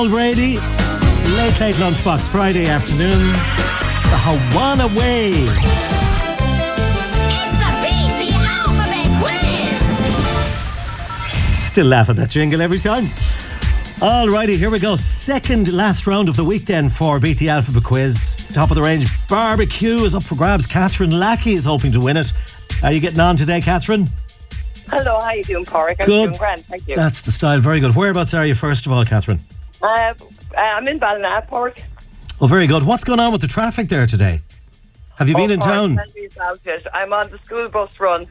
Already, late lunchbox Friday afternoon. The Hawana Way. It's the Beat the Alphabet Quiz. Still laugh at that jingle every time. Alrighty, here we go. Second last round of the week then for Beat the Alphabet Quiz. Top of the range barbecue is up for grabs. Catherine Lackey is hoping to win it. How are you getting on today, Catherine? Hello, how are you doing, Porrick? I'm Good. doing grand, thank you. That's the style. Very good. Whereabouts are you, first of all, Catherine? I'm in Ballina, Porrick. Oh, very good. What's going on with the traffic there today? Have you been in town? Tell me about it. I'm on the school bus run.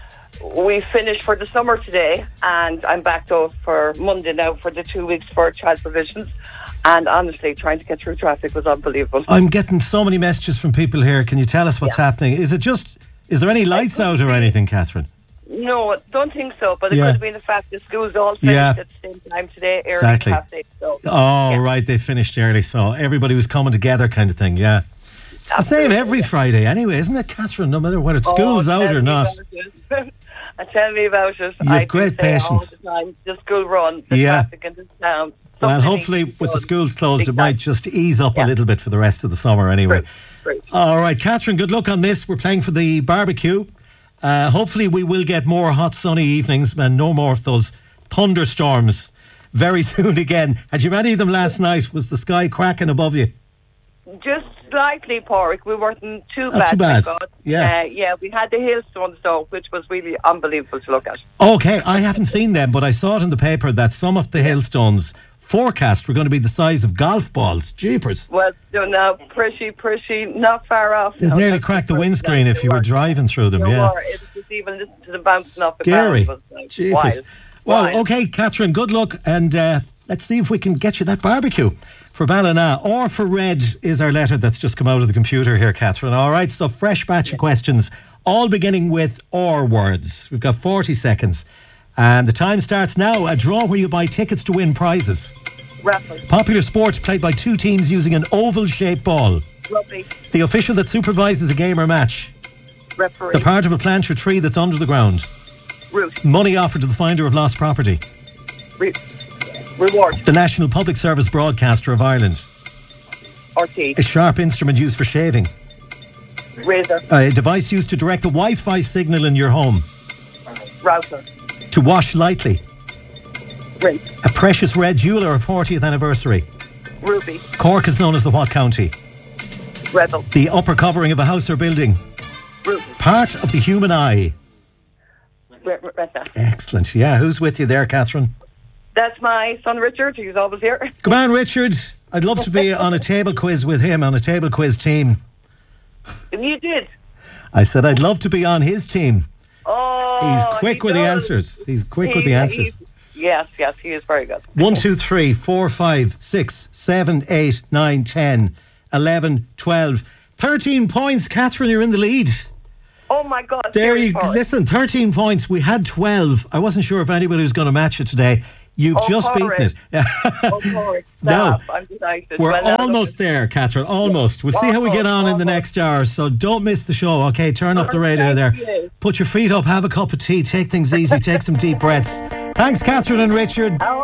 We finished for the summer today, and I'm back out for Monday now for the 2 weeks for child provisions. And honestly, trying to get through traffic was unbelievable. I'm getting so many messages from people here. Can you tell us what's happening? Is there any lights out or anything, Catherine? No, don't think so, but it could have been the fact the schools all finished at the same time today, early Exactly. half-day. So, Right, they finished early, so everybody was coming together kind of thing, yeah. It's the same every Friday anyway, isn't it, Catherine? No matter whether school's out or not. Tell me about it. You have great patience. All the time, the school run, the traffic in this town. Well, hopefully with the schools closed, it might just ease up a little bit for the rest of the summer anyway. Great. All right, Catherine, good luck on this. We're playing for the barbecue. Hopefully we will get more hot sunny evenings and no more of those thunderstorms very soon again. Had you any of them last night? Was the sky cracking above you? Just slightly, Porrick. We weren't too bad. Not too bad. Thank God. Yeah. We had the hailstones though, which was really unbelievable to look at. Okay, I haven't seen them, but I saw it in the paper that some of the hailstones forecast were going to be the size of golf balls. Jeepers. Well, now, pretty, not far off. They'd nearly crack the windscreen if you were driving through them, It was even listen to the bouncing off the Scary. ground. It was, Jeepers. wild. Well, okay, Catherine, good luck, and let's see if we can get you that barbecue. For Ballina or for Red is our letter that's just come out of the computer here, Catherine. All right, so fresh batch of questions, all beginning with or words. We've got 40 seconds. And the time starts now. A draw where you buy tickets to win prizes. Raffle. Popular sports played by two teams using an oval-shaped ball. Rugby. The official that supervises a game or match. Referee. The part of a plant or tree that's under the ground. Route. Money offered to the finder of lost property. Reward. The National Public Service Broadcaster of Ireland. RT. A sharp instrument used for shaving. Razor. A device used to direct a Wi-Fi signal in your home. Router. To wash lightly. Rinse. A precious red jewel or a 40th anniversary. Ruby. Cork is known as the what county? Rebel. The upper covering of a house or building. Ruby. Part of the human eye. Retina. Excellent. Yeah, who's with you there, Catherine? That's my son Richard. He's always here. Come on, Richard. I'd love to be on a table quiz with him, on a table quiz team. You did. I said I'd love to be on his team. Oh, He's quick with the answers. He's quick with the answers. Yes, he is very good. 1, 2, 3, 4, 5, 6, 7, 8, 9, 10, 11, 12, 13 points. Catherine, you're in the lead. Oh my God. There you listen, 13 points. We had 12. I wasn't sure if anybody was going to match it today. You've just beaten it. No, I'm delighted. We're almost there, Catherine. Almost. We'll see how we get on in the next hour. So don't miss the show, okay? Turn up the radio there. Put your feet up, have a cup of tea, take things easy, take some deep breaths. Thanks, Catherine and Richard.